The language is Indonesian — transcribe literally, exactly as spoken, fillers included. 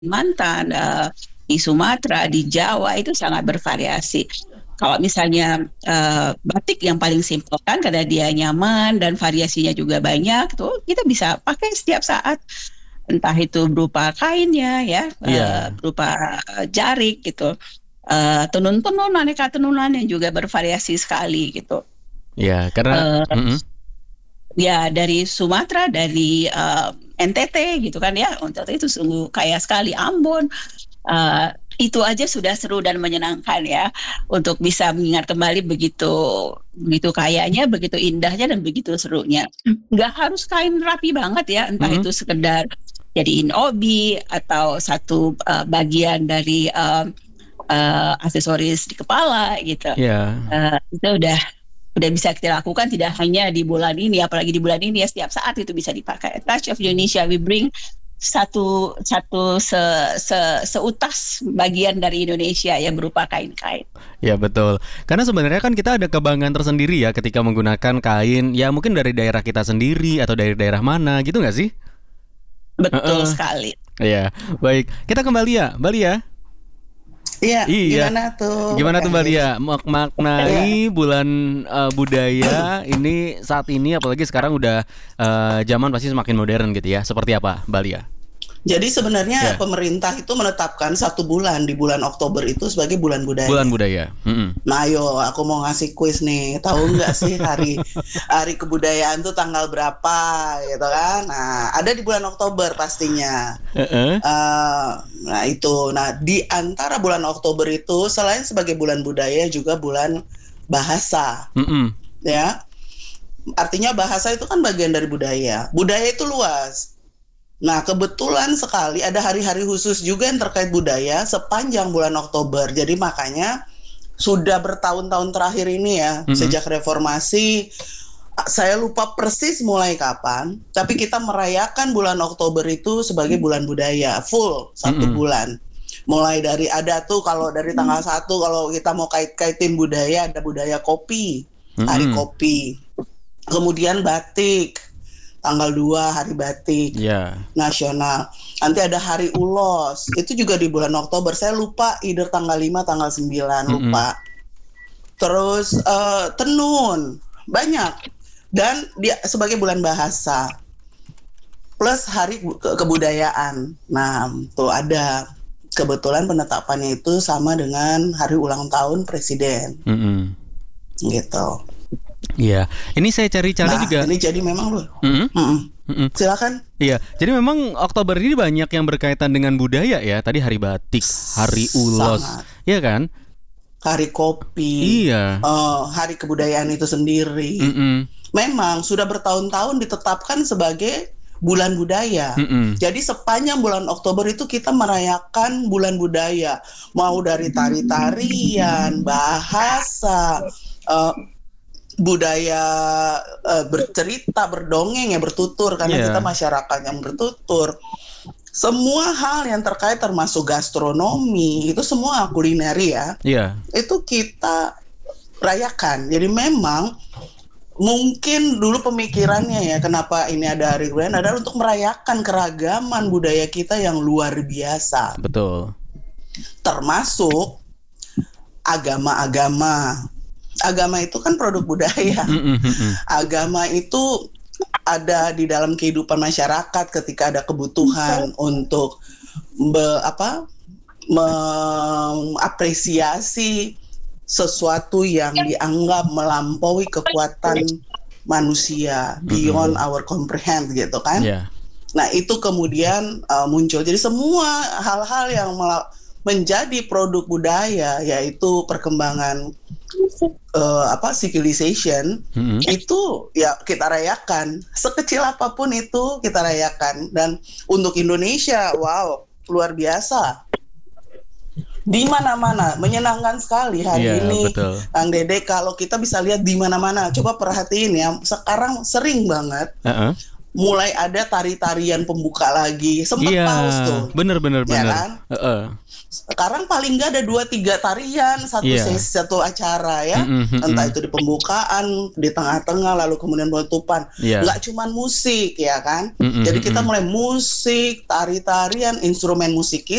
Kalimantan, eee, di Sumatera, di Jawa itu sangat bervariasi. Kalau misalnya, eee, batik yang paling simpel kan karena dia nyaman dan variasinya juga banyak tuh kita bisa pakai setiap saat. Entah itu berupa kainnya ya, eee, Iya. berupa jarik gitu, eee, tenun-tenun, aneka tenunan yang juga bervariasi sekali gitu. Iya, karena Eee, mhm. ya dari Sumatera, dari, eee, N T T gitu kan ya, N T T itu sungguh kaya sekali, Ambon, eee, itu aja sudah seru dan menyenangkan ya, untuk bisa mengingat kembali begitu begitu kayanya, begitu indahnya, dan begitu serunya. Nggak harus kain rapi banget ya, entah Mhm. itu sekedar jadiin obi atau satu, eee, bagian dari, eee eee, aksesoris di kepala gitu. Iya. Eee, itu udah udah bisa kita lakukan tidak hanya di bulan ini, apalagi di bulan ini ya, setiap saat itu bisa dipakai. Touch of Indonesia, we bring satu satu se se seutas bagian dari Indonesia yang berupa kain-kain. Ya betul, karena sebenarnya kan kita ada kebanggaan tersendiri ya ketika menggunakan kain, ya mungkin dari daerah kita sendiri atau dari daerah mana gitu nggak sih? Betul Heeh. sekali. Iya, baik. Kita ke Mbak Lia, Mbak Lia? Iya, Iya. gimana tuh Gimana tuh Kang Mbak Des? Lia mek Iya. maknai bulan, eee, budaya ini saat ini apalagi sekarang udah, eee, zaman pasti semakin modern gitu ya, seperti apa Mbak Lia? Jadi sebenarnya Iya. pemerintah itu menetapkan satu bulan di bulan Oktober itu sebagai bulan Bulan budaya. budaya, mhm. Nah ayo aku mau ngasih kuis nih, tahu nggak sih hari hari kebudayaan tuh tanggal berapa gitu kan? Nah ada di bulan Oktober pastinya. Heeh. Eee, nah itu, nah di antara bulan Oktober itu selain sebagai bulan budaya juga bulan bahasa, Mhm. ya. Artinya bahasa itu kan bagian dari budaya, budaya itu luas. Nah kebetulan sekali ada hari-hari khusus juga yang terkait budaya sepanjang bulan Oktober. Jadi makanya sudah bertahun-tahun terakhir ini ya, Mhm. sejak reformasi, saya lupa persis mulai kapan, tapi kita merayakan bulan Oktober itu sebagai bulan budaya, full satu Mhm. bulan. Mulai dari ada tuh kalau dari tanggal satu kalau kita mau kait-kaitin budaya, ada budaya kopi, hari Mhm. kopi. Kemudian batik, tanggal dua hari batik Iya. nasional. Nanti ada hari ulos, itu juga di bulan Oktober, saya lupa either tanggal lima, tanggal sembilan, Mhm. lupa. Terus, eee, tenun, banyak. Dan dia sebagai bulan bahasa. Plus hari ke kebudayaan. Nah, tuh ada. Kebetulan penetapannya itu sama dengan hari ulang tahun presiden. Mhm. Gitu. Iya, ini saya cari-cari Nah, juga ini jadi memang loh mhm? mhm, Mhm. silakan. Iya, jadi memang Oktober ini banyak yang berkaitan dengan budaya ya, tadi hari batik, hari ulos, Sangat. iya kan? Hari kopi, Iya. eee, hari kebudayaan itu sendiri. Mhm. Memang sudah bertahun-tahun ditetapkan sebagai bulan budaya. Mhm. Jadi sepanjang bulan Oktober itu kita merayakan bulan budaya. Mau dari tari-tarian, bahasa, eee, budaya, eee, bercerita, berdongeng ya, bertutur karena kita Iya. masyarakat yang bertutur. Semua hal yang terkait termasuk gastronomi, itu semua kulineri ya, Iya. itu kita rayakan. Jadi memang mungkin dulu pemikirannya ya, kenapa ini ada hari kebudayaan adalah untuk merayakan keragaman budaya kita yang luar biasa. Betul. Termasuk agama-agama. Agama itu kan produk budaya. Mhm mhm. Agama itu ada di dalam kehidupan masyarakat ketika ada kebutuhan untuk be apa, mengapresiasi sesuatu yang dianggap melampaui kekuatan manusia, beyond Mhm. our comprehend gitu kan. Iya. Nah itu kemudian, eee, muncul. Jadi semua hal-hal yang mela menjadi produk budaya, yaitu perkembangan, eee, apa, civilization, Mhm. itu ya kita rayakan. Sekecil apapun itu kita rayakan. Dan untuk Indonesia, wow, luar biasa. Di mana-mana, menyenangkan sekali hari Iya, ini, betul. Kang Dede, kalau kita bisa lihat di mana-mana. Coba perhatiin ya, sekarang sering banget Heeh. mulai ada tari-tarian pembuka lagi. Sempet Iya, paus tuh. bener bener Ya bener. kan? Heeh. Sekarang paling nggak ada dua tiga tarian satu Iya. sesi satu acara ya. Mm-mm, mm-mm. Entah itu di pembukaan, di tengah-tengah, lalu kemudian penutupan. Iya. Nggak cuman musik ya kan. Mm-mm, Jadi kita mm-mm. mulai musik, tari-tarian, instrumen musik